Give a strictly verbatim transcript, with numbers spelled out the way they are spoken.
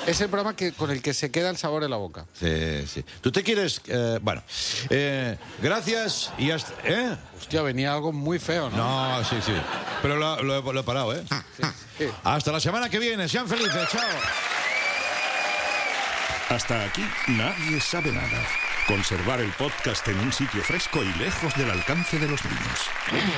Es el programa que, con el que se queda el sabor en la boca. Sí, sí. ¿Tú te quieres...? Eh, bueno, eh, gracias y hasta... ¿Eh? Hostia, venía algo muy feo, ¿no? No, sí, sí. Pero lo, lo, lo he parado, ¿eh? Sí, sí. Hasta la semana que viene. Sean felices. Chao. Hasta aquí nadie sabe nada. Conservar el podcast en un sitio fresco y lejos del alcance de los niños.